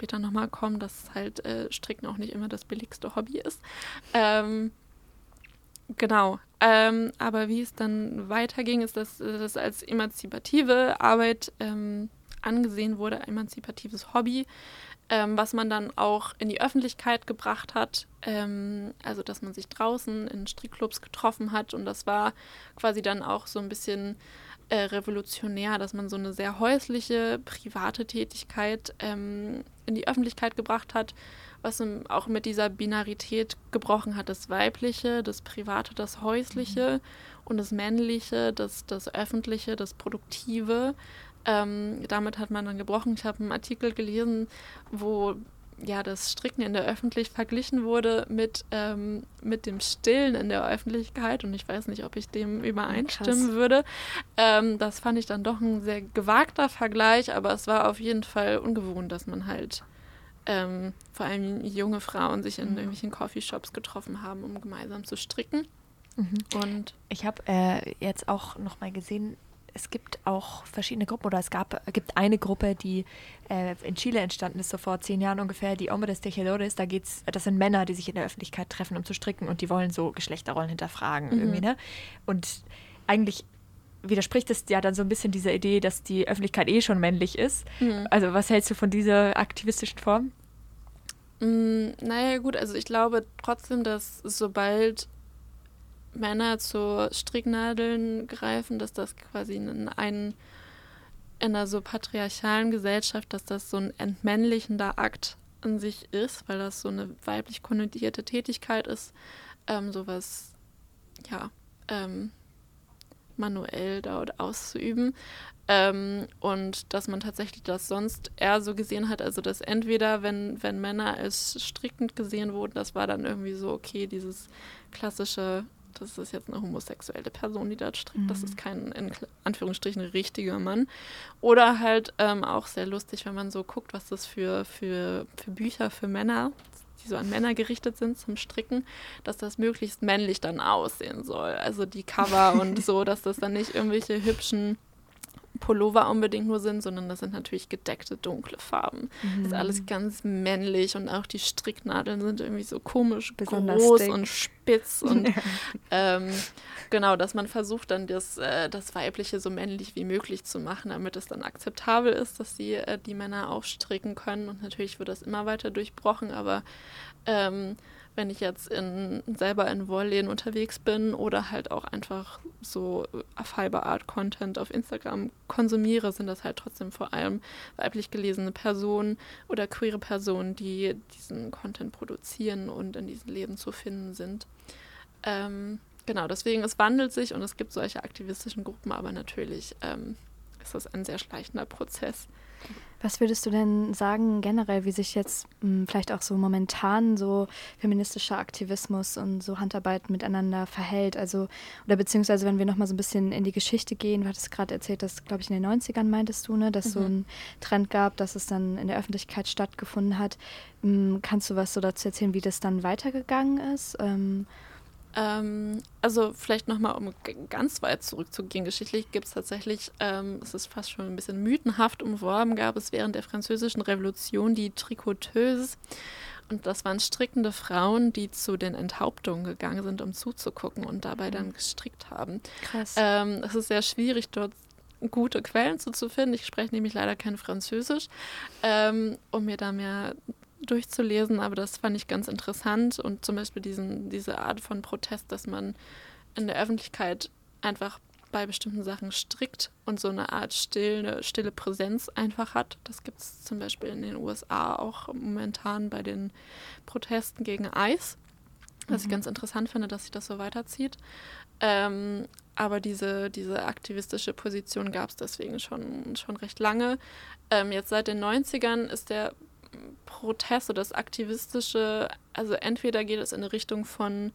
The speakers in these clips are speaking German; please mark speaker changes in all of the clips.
Speaker 1: später nochmal kommen, dass halt Stricken auch nicht immer das billigste Hobby ist. Genau. Aber wie es dann weiterging, ist, dass das als emanzipative Arbeit angesehen wurde, emanzipatives Hobby, was man dann auch in die Öffentlichkeit gebracht hat. Also, dass man sich draußen in Strickclubs getroffen hat. Und das war quasi dann auch so ein bisschen revolutionär, dass man so eine sehr häusliche, private Tätigkeit in die Öffentlichkeit gebracht hat, was auch mit dieser Binarität gebrochen hat, das Weibliche, das Private, das Häusliche und das Männliche, das Öffentliche, das Produktive. Damit hat man dann gebrochen. Ich habe einen Artikel gelesen, wo ja das Stricken in der Öffentlichkeit verglichen wurde mit dem Stillen in der Öffentlichkeit, und ich weiß nicht, ob ich dem übereinstimmen würde. Das fand ich dann doch ein sehr gewagter Vergleich, aber es war auf jeden Fall ungewohnt, dass man halt vor allem junge Frauen sich in irgendwelchen Coffeeshops getroffen haben, um gemeinsam zu stricken. Und
Speaker 2: ich habe jetzt auch noch mal gesehen, es gibt auch verschiedene Gruppen, oder gibt eine Gruppe, die in Chile entstanden ist, so vor 10 Jahren ungefähr, die Hombres Tejedores. Das sind Männer, die sich in der Öffentlichkeit treffen, um zu stricken, und die wollen so Geschlechterrollen hinterfragen irgendwie, ne? Und eigentlich widerspricht es ja dann so ein bisschen dieser Idee, dass die Öffentlichkeit schon männlich ist. Also was hältst du von dieser aktivistischen Form?
Speaker 1: Naja, gut, also ich glaube trotzdem, dass sobald Männer zu Stricknadeln greifen, dass das quasi in einer so patriarchalen Gesellschaft, dass das so ein entmännlichender Akt an sich ist, weil das so eine weiblich konnotierte Tätigkeit ist, sowas, ja, manuell dort auszuüben. Und dass man tatsächlich das sonst eher so gesehen hat, also dass entweder, wenn Männer als strickend gesehen wurden, das war dann irgendwie so, okay, dieses klassische, das ist jetzt eine homosexuelle Person, die dort strickt, das ist kein, in Anführungsstrichen, richtiger Mann. Oder halt auch sehr lustig, wenn man so guckt, was das für Bücher für Männer, die so an Männer gerichtet sind zum Stricken, dass das möglichst männlich dann aussehen soll. Also die Cover und so, dass das dann nicht irgendwelche hübschen Pullover unbedingt nur sind, sondern das sind natürlich gedeckte, dunkle Farben. Das ist alles ganz männlich, und auch die Stricknadeln sind irgendwie so komisch
Speaker 2: besonders
Speaker 1: groß
Speaker 2: dick
Speaker 1: und spitz und genau, dass man versucht dann das Weibliche so männlich wie möglich zu machen, damit es dann akzeptabel ist, dass die Männer auch stricken können, und natürlich wird das immer weiter durchbrochen, aber wenn ich jetzt selber in Wollläden unterwegs bin oder halt auch einfach so Fiber Art Content auf Instagram konsumiere, sind das halt trotzdem vor allem weiblich gelesene Personen oder queere Personen, die diesen Content produzieren und in diesen Läden zu finden sind. Genau, deswegen, es wandelt sich und es gibt solche aktivistischen Gruppen, aber natürlich ist das ein sehr schleichender Prozess.
Speaker 3: Was würdest du denn sagen generell, wie sich jetzt vielleicht auch so momentan so feministischer Aktivismus und so Handarbeit miteinander verhält? Also, oder beziehungsweise wenn wir nochmal so ein bisschen in die Geschichte gehen, du hattest gerade erzählt, dass, glaube ich, in den 90ern meintest du, ne, dass so ein Trend gab, dass es dann in der Öffentlichkeit stattgefunden hat. Kannst du was so dazu erzählen, wie das dann weitergegangen ist?
Speaker 1: Also vielleicht nochmal, um ganz weit zurückzugehen, geschichtlich gibt es tatsächlich, es ist fast schon ein bisschen mythenhaft umworben, gab es während der Französischen Revolution die Tricoteuses. Und das waren strickende Frauen, die zu den Enthauptungen gegangen sind, um zuzugucken und dabei dann gestrickt haben.
Speaker 3: Krass.
Speaker 1: Es ist sehr schwierig, dort gute Quellen zu finden. Ich spreche nämlich leider kein Französisch, um mir da mehr durchzulesen, aber das fand ich ganz interessant, und zum Beispiel diese Art von Protest, dass man in der Öffentlichkeit einfach bei bestimmten Sachen strickt und so eine Art stille Präsenz einfach hat. Das gibt es zum Beispiel in den USA auch momentan bei den Protesten gegen Eis, was ich ganz interessant finde, dass sich das so weiterzieht. Aber diese aktivistische Position gab es deswegen schon recht lange. Jetzt seit den 90ern ist der Protest oder das Aktivistische, also entweder geht es in eine Richtung von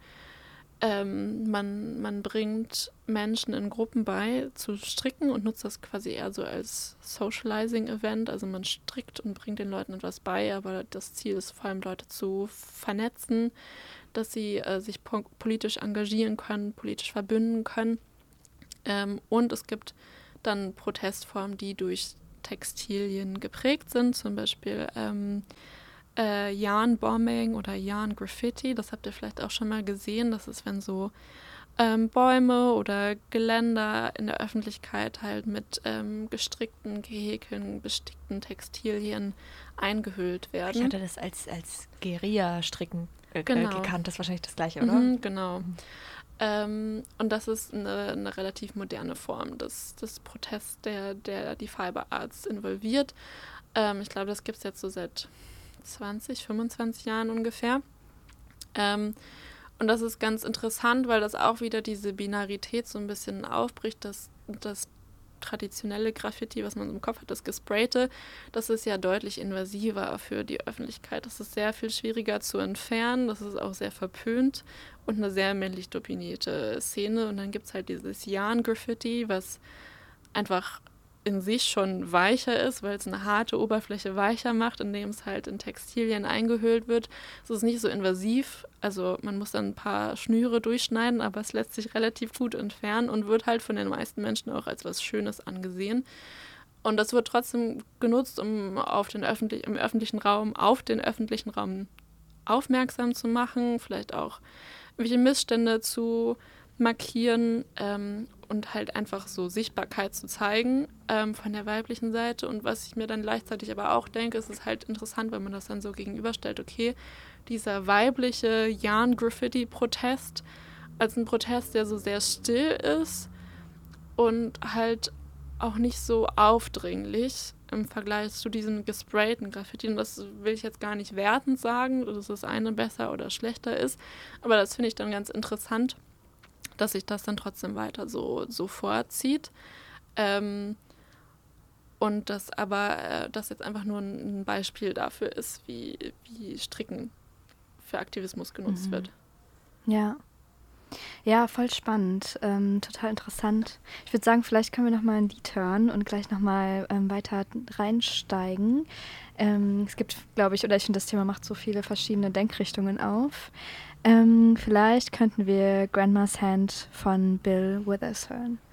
Speaker 1: man bringt Menschen in Gruppen bei zu stricken und nutzt das quasi eher so als Socializing-Event, also man strickt und bringt den Leuten etwas bei, aber das Ziel ist vor allem, Leute zu vernetzen, dass sie sich politisch engagieren können, politisch verbünden können, und es gibt dann Protestformen, die durch Textilien geprägt sind, zum Beispiel Yarn-Bombing oder Yarn-Graffiti. Das habt ihr vielleicht auch schon mal gesehen. Das ist, wenn so Bäume oder Geländer in der Öffentlichkeit halt mit gestrickten, gehäkelten, bestickten Textilien eingehüllt werden.
Speaker 2: Ich hatte das als Guerilla-Stricken
Speaker 1: Genau.
Speaker 2: gekannt. Das ist wahrscheinlich das Gleiche, oder?
Speaker 1: Genau. Und das ist eine relativ moderne Form des Protests, der die Fiber Arts involviert. Ich glaube, das gibt es jetzt so seit 20, 25 Jahren ungefähr. Und das ist ganz interessant, weil das auch wieder diese Binarität so ein bisschen aufbricht, dass das traditionelle Graffiti, was man im Kopf hat, das Gesprayte, das ist ja deutlich invasiver für die Öffentlichkeit. Das ist sehr viel schwieriger zu entfernen, das ist auch sehr verpönt und eine sehr männlich dominierte Szene. Und dann gibt es halt dieses Yarn-Graffiti, was einfach in sich schon weicher ist, weil es eine harte Oberfläche weicher macht, indem es halt in Textilien eingehüllt wird. Es ist nicht so invasiv, also man muss dann ein paar Schnüre durchschneiden, aber es lässt sich relativ gut entfernen und wird halt von den meisten Menschen auch als was Schönes angesehen. Und das wird trotzdem genutzt, um auf den öffentlichen Raum aufmerksam zu machen, vielleicht auch irgendwelche Missstände zu markieren und halt einfach so Sichtbarkeit zu zeigen von der weiblichen Seite. Und was ich mir dann gleichzeitig aber auch denke, ist es halt interessant, wenn man das dann so gegenüberstellt, okay, dieser weibliche Yarn-Graffiti-Protest als ein Protest, der so sehr still ist und halt auch nicht so aufdringlich im Vergleich zu diesem gesprayten Graffiti. Und das will ich jetzt gar nicht wertend sagen, dass das eine besser oder schlechter ist, aber das finde ich dann ganz interessant, dass sich das dann trotzdem weiter so vorzieht. Und das aber das jetzt einfach nur ein Beispiel dafür ist, wie Stricken für Aktivismus genutzt wird.
Speaker 3: Ja. Ja, voll spannend. Total interessant. Ich würde sagen, vielleicht können wir nochmal ein Lied hören und gleich nochmal weiter reinsteigen. Es gibt, glaube ich, oder ich finde, das Thema macht so viele verschiedene Denkrichtungen auf. Vielleicht könnten wir Grandma's Hand von Bill Withers hören.